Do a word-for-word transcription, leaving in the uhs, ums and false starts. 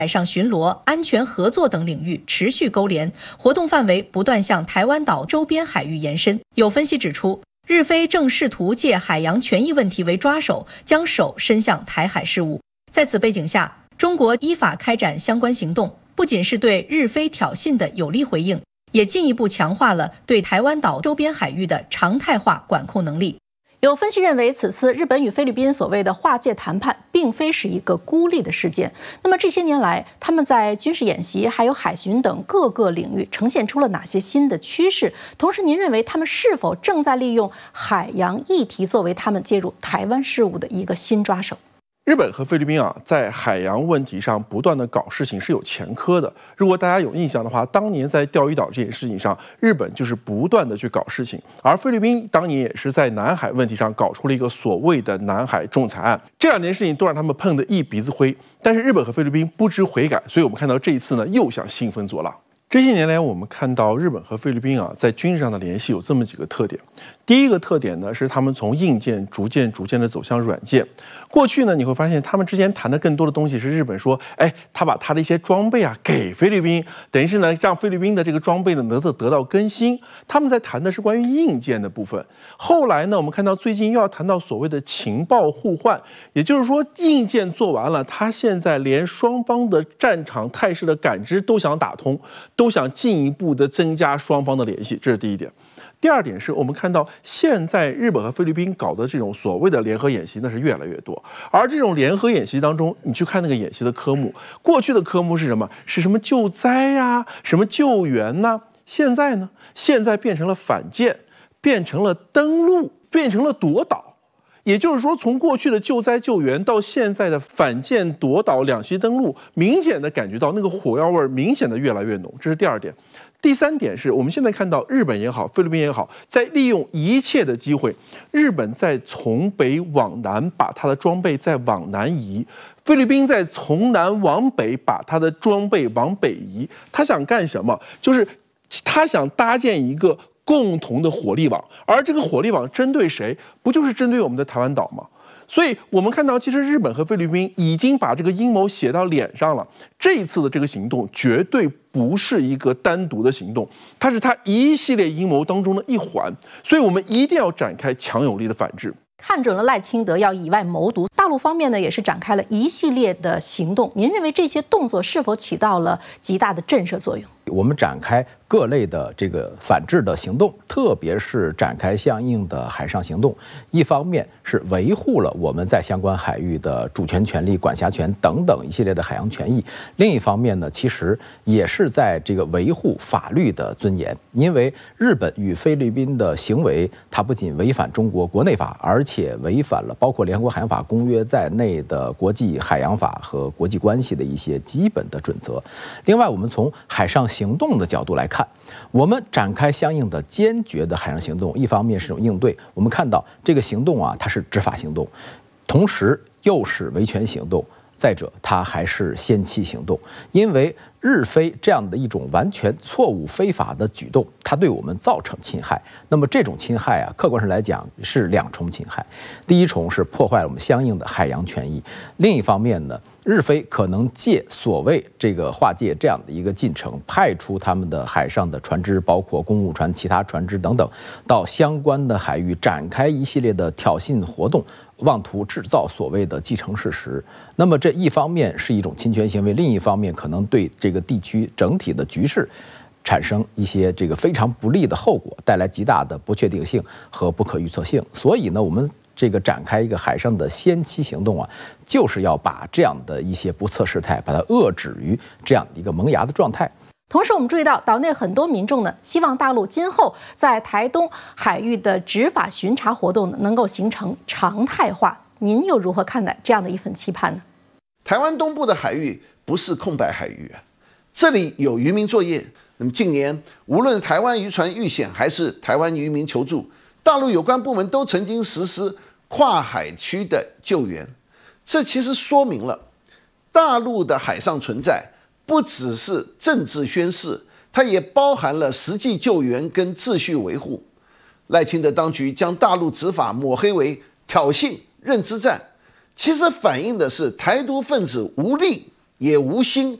海上巡逻、安全合作等领域持续勾连，活动范围不断向台湾岛周边海域延伸。有分析指出，日菲正试图借海洋权益问题为抓手，将手伸向台海事务。在此背景下，中国依法开展相关行动，不仅是对日菲挑衅的有力回应，也进一步强化了对台湾岛周边海域的常态化管控能力。有分析认为，此次日本与菲律宾所谓的划界谈判，并非是一个孤立的事件。那么这些年来，他们在军事演习、还有海巡等各个领域呈现出了哪些新的趋势？同时，您认为他们是否正在利用海洋议题作为他们介入台湾事务的一个新抓手？ 日本和菲律宾啊，在海洋问题上不断的搞事情是有前科的。如果大家有印象的话，当年在钓鱼岛这件事情上，日本就是不断的去搞事情，而菲律宾当年也是在南海问题上搞出了一个所谓的南海仲裁案。这两件事情都让他们碰得一鼻子灰，但是日本和菲律宾不知悔改，所以我们看到这一次呢，又想兴风作浪。这些年来，我们看到日本和菲律宾啊，在军事上的联系有这么几个特点。第一个特点呢，是他们从硬件逐渐逐渐的走向软件。过去呢，你会发现他们之前谈的更多的东西是日本说，哎，他把他的一些装备啊给菲律宾，等于是呢让菲律宾的这个装备呢得到得到更新。他们在谈的是关于硬件的部分。后来呢，我们看到最近又要谈到所谓的情报互换，也就是说硬件做完了，他现在连双方的战场态势的感知都想打通。都想进一步的增加双方的联系，这是第一点。第二点是我们看到现在日本和菲律宾搞的这种所谓的联合演习，那是越来越多。而这种联合演习当中，你去看那个演习的科目，过去的科目是什么？是什么救灾呀、啊，什么救援呐、啊？现在呢？现在变成了反舰，变成了登陆，变成了夺岛。也就是说，从过去的救灾救援到现在的反舰夺岛、两栖登陆，明显的感觉到那个火药味明显的越来越浓。这是第二点。第三点是我们现在看到日本也好，菲律宾也好，在利用一切的机会，日本在从北往南把它的装备再往南移，菲律宾在从南往北把它的装备往北移。他想干什么？就是他想搭建一个共同的火力网，而这个火力网针对谁？不就是针对我们的台湾岛吗？所以我们看到，其实日本和菲律宾已经把这个阴谋写到脸上了。这一次的这个行动绝对不是一个单独的行动，它是它一系列阴谋当中的一环。所以我们一定要展开强有力的反制。 看准了赖清德要以外谋独，大陆方面呢也是展开了一系列的行动。您认为这些动作是否起到了极大的震慑作用？ 我们展开各类的这个反制的行动，特别是展开相应的海上行动。一方面是维护了我们在相关海域的主权权利、管辖权等等一系列的海洋权益；另一方面呢，其实也是在这个维护法律的尊严。因为日本与菲律宾的行为，它不仅违反中国国内法，而且违反了包括联合国海洋法公约在内的国际海洋法和国际关系的一些基本的准则。另外，我们从海上行动的角度来看，我们展开相应的坚决的海上行动，一方面是种应对，我们看到这个行动啊，它是执法行动，同时又是维权行动，再者它还是先期行动。因为日菲这样的一种完全错误非法的举动，它对我们造成侵害。那么这种侵害啊，客观上来讲是两重侵害。第一重是破坏了我们相应的海洋权益，另一方面呢，日菲可能借所谓这个划界这样的一个进程，派出他们的海上的船只，包括公务船、其他船只等等，到相关的海域展开一系列的挑衅活动，妄图制造所谓的既成事实。那么这一方面是一种侵权行为，另一方面可能对这个地区整体的局势产生一些这个非常不利的后果，带来极大的不确定性和不可预测性。所以呢，我们这个展开一个海上的先期行动啊，就是要把这样的一些不测事态，把它遏制于这样的一个萌芽的状态。 同时，我们注意到岛内很多民众呢，希望大陆今后在台东海域的执法巡查活动呢，能够形成常态化。您又如何看待这样的一份期盼呢？ 台湾东部的海域不是空白海域啊，这里有渔民作业。那么近年，无论台湾渔船遇险还是台湾渔民求助，大陆有关部门都曾经实施跨海区的救援。这其实说明了大陆的海上存在不只是政治宣示，它也包含了实际救援跟秩序维护。赖清德当局将大陆执法抹黑为挑衅、认知战，其实反映的是台独分子无力也无心